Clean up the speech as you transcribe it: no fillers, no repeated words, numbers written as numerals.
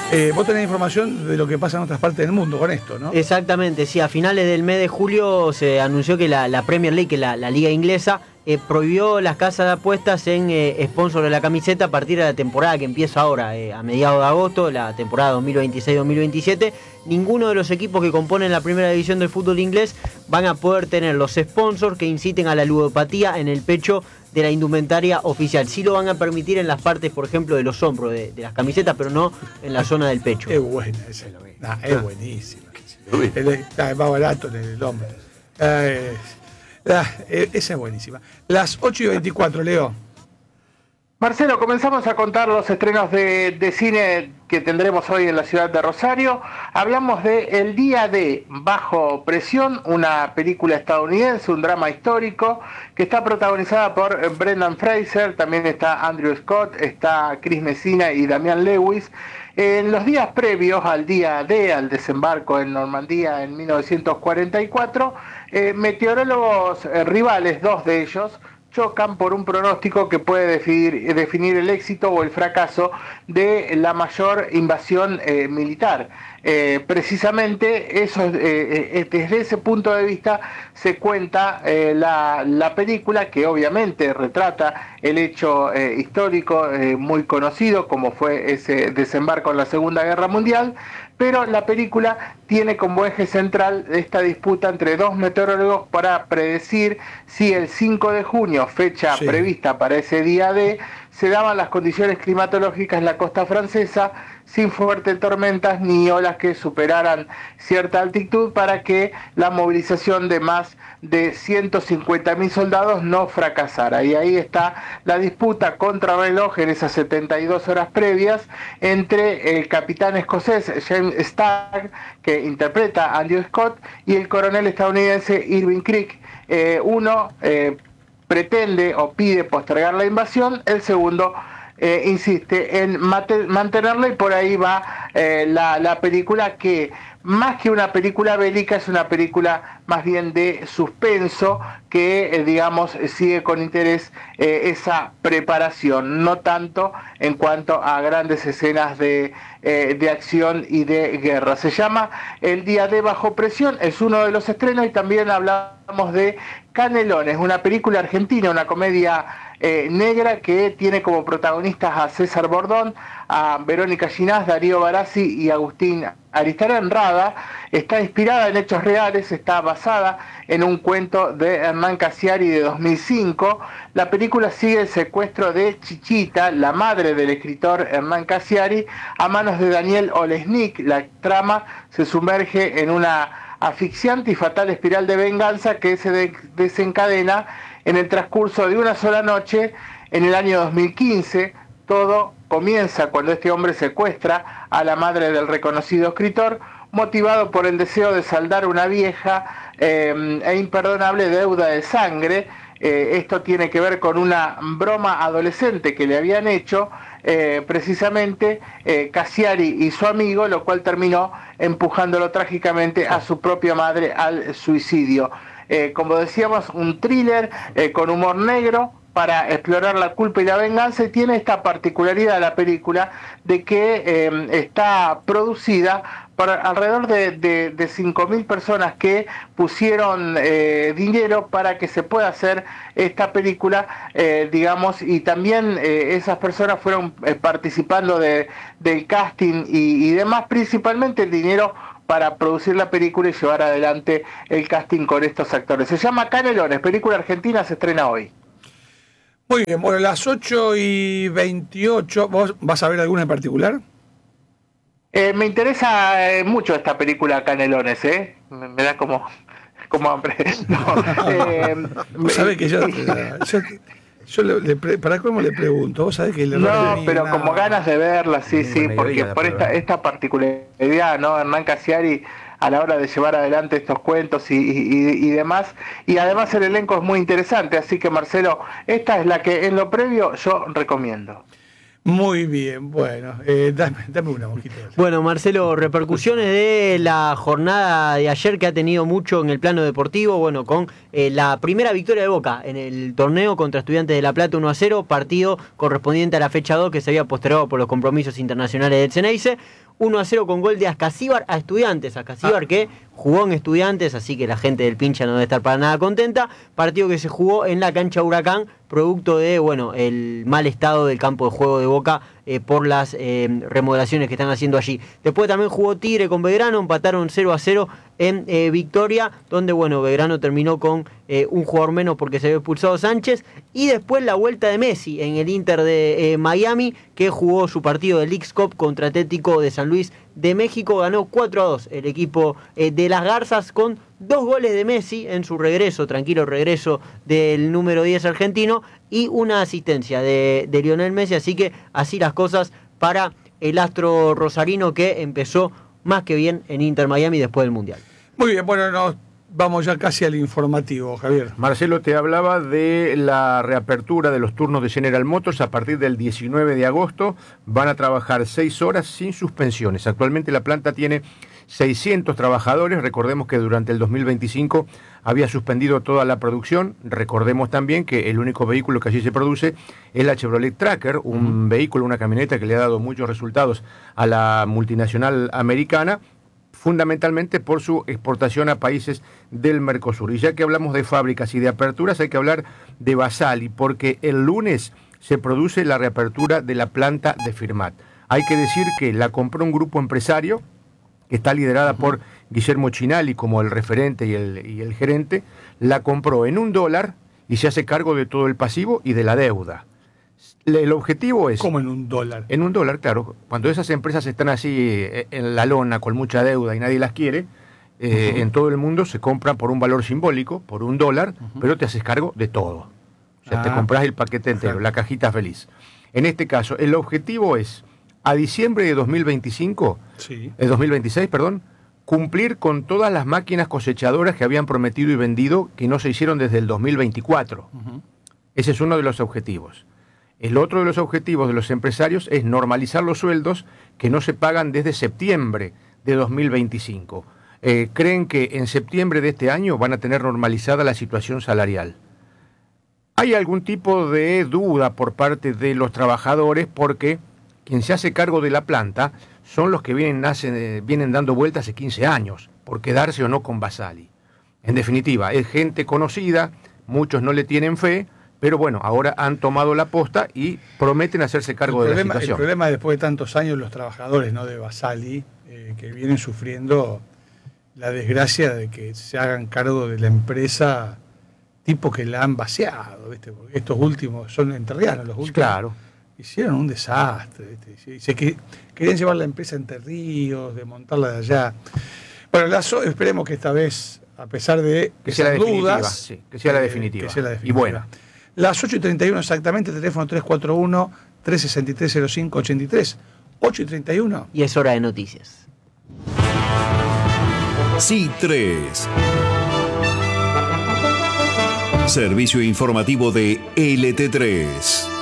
Vos tenés información de lo que pasa en otras partes del mundo con esto, ¿no? Exactamente, sí. A finales del mes de julio se anunció que la Premier League, que la liga inglesa, prohibió las casas de apuestas en sponsor de la camiseta a partir de la temporada que empieza ahora, a mediados de agosto, la temporada 2026-2027. Ninguno de los equipos que componen la primera división del fútbol inglés van a poder tener los sponsors que inciten a la ludopatía en el pecho de la indumentaria oficial. Sí lo van a permitir en las partes, por ejemplo, de los hombros de las camisetas, pero no en la zona del pecho. Es buena esa. Es buenísima. Es más barato en el hombro. Esa es buenísima. Las 8:24, Leo. Marcelo, comenzamos a contar los estrenos de cine que tendremos hoy en la ciudad de Rosario. Hablamos de El Día de Bajo Presión, una película estadounidense, un drama histórico, que está protagonizada por Brendan Fraser, también está Andrew Scott, está Chris Messina y Damian Lewis. En los días previos al día D, al desembarco en Normandía en 1944, meteorólogos rivales, dos de ellos, chocan por un pronóstico que puede definir el éxito o el fracaso de la mayor invasión militar. Precisamente eso, desde ese punto de vista se cuenta la película, que obviamente retrata el hecho histórico muy conocido como fue ese desembarco en la Segunda Guerra Mundial, pero la película tiene como eje central esta disputa entre dos meteorólogos para predecir si el 5 de junio, fecha prevista para ese día D, se daban las condiciones climatológicas en la costa francesa sin fuertes tormentas ni olas que superaran cierta altitud para que la movilización de más de 150.000 soldados no fracasara. Y ahí está la disputa contrarreloj en esas 72 horas previas entre el capitán escocés James Stagg, que interpreta a Andrew Scott, y el coronel estadounidense Irving Creek. Uno pretende o pide postergar la invasión, el segundo insiste en mantenerla, y por ahí va la película, que más que una película bélica es una película más bien de suspenso que digamos sigue con interés esa preparación, no tanto en cuanto a grandes escenas de acción y de guerra. Se llama El Día de Bajo Presión, es uno de los estrenos, y también hablamos de Canelones, una película argentina, una comedia negra que tiene como protagonistas a César Bordón, a Verónica Ginás, Darío Barassi y Agustín Aristarán-Rada. Está inspirada en hechos reales, está basada en un cuento de Hernán Casiari de 2005. La película sigue el secuestro de Chichita, la madre del escritor Hernán Casiari, a manos de Daniel Olesnik. La trama se sumerge en una asfixiante y fatal espiral de venganza que se desencadena en el transcurso de una sola noche en el año 2015. Todo comienza cuando este hombre secuestra a la madre del reconocido escritor, motivado por el deseo de saldar una vieja e imperdonable deuda de sangre. Esto tiene que ver con una broma adolescente que le habían hecho precisamente Casiari y su amigo, lo cual terminó empujándolo trágicamente a su propia madre al suicidio. Como decíamos, un thriller con humor negro para explorar la culpa y la venganza, y tiene esta particularidad la película de que está producida por alrededor de 5.000 personas que pusieron dinero para que se pueda hacer esta película, digamos, y también esas personas fueron participando del casting y demás, principalmente el dinero para producir la película y llevar adelante el casting con estos actores. Se llama Canelones, película argentina, se estrena hoy. Muy bien, bueno, las 8:28, ¿vos vas a ver alguna en particular? Me interesa mucho esta película Canelones, me da como hambre. Vos sabés que yo para cómo le pregunto, vos sabés que pero como ganas de verla, sí, porque por esta particularidad, ¿no? Hernán Casiari a la hora de llevar adelante estos cuentos y demás, y además el elenco es muy interesante, así que Marcelo, esta es la que en lo previo yo recomiendo. Muy bien, bueno, dame una mojita. Bueno, Marcelo, repercusiones de la jornada de ayer que ha tenido mucho en el plano deportivo, bueno, con la primera victoria de Boca en el torneo contra Estudiantes de La Plata 1-0, partido correspondiente a la fecha 2 que se había postergado por los compromisos internacionales del Ceneice. 1-0 con gol de Ascasíbar a Estudiantes. Ascasíbar que jugó en Estudiantes, así que la gente del Pincha no debe estar para nada contenta. Partido que se jugó en la cancha Huracán, producto de, el mal estado del campo de juego de Boca por las remodelaciones que están haciendo allí. Después también jugó Tigre con Belgrano, empataron 0-0 en Victoria, donde, Belgrano terminó con un jugador menos porque se había expulsado Sánchez. Y después la vuelta de Messi en el Inter de Miami, que jugó su partido de Leagues Cup contra Atlético de San Luis de México. Ganó 4-2 el equipo de las Garzas con 2 goles de Messi en su regreso, tranquilo regreso del número 10 argentino, y una asistencia de Lionel Messi. Así que así las cosas para el astro rosarino, que empezó más que bien en Inter Miami después del Mundial. Muy bien, nos vamos ya casi al informativo, Javier. Marcelo te hablaba de la reapertura de los turnos de General Motors. A partir del 19 de agosto van a trabajar 6 horas sin suspensiones. Actualmente la planta tiene 600 trabajadores. Recordemos que durante el 2025 había suspendido toda la producción. Recordemos también que el único vehículo que allí se produce es la Chevrolet Tracker, un vehículo, una camioneta que le ha dado muchos resultados a la multinacional americana, fundamentalmente por su exportación a países del Mercosur. Y ya que hablamos de fábricas y de aperturas, hay que hablar de Basali, porque el lunes se produce la reapertura de la planta de Firmat. Hay que decir que la compró un grupo empresario que está liderada por Guillermo Chinali como el referente y el gerente. La compró en $1 y se hace cargo de todo el pasivo y de la deuda. El objetivo es... ¿Cómo en $1? En $1, claro. Cuando esas empresas están así en la lona con mucha deuda y nadie las quiere, en todo el mundo se compran por un valor simbólico, por $1, pero te haces cargo de todo. O sea, te compras el paquete entero, la cajita feliz. En este caso, el objetivo es, a diciembre de 2025, 2026, cumplir con todas las máquinas cosechadoras que habían prometido y vendido, que no se hicieron desde el 2024. Ese es uno de los objetivos. El otro de los objetivos de los empresarios es normalizar los sueldos que no se pagan desde septiembre de 2025. Creen que en septiembre de este año van a tener normalizada la situación salarial. Hay algún tipo de duda por parte de los trabajadores, porque quien se hace cargo de la planta son los que vienen dando vueltas hace 15 años por quedarse o no con Basali. En definitiva, es gente conocida, muchos no le tienen fe, pero ahora han tomado la posta y prometen hacerse cargo de la situación. El problema después de tantos años, los trabajadores de Basali, que vienen sufriendo la desgracia de que se hagan cargo de la empresa, tipo que la han vaciado, ¿viste? Porque estos últimos son enterrianos, los últimos. Claro. Hicieron un desastre, ¿viste? Querían llevar la empresa a Entre Ríos, desmontarla de allá. Bueno, esperemos que esta vez, a pesar de que sea esas dudas, sí, que sea la definitiva. Que sea la definitiva. Y bueno. Las 8:31 exactamente, teléfono 341-363-0583. 8:31. Y es hora de noticias. C3. Servicio informativo de LT3.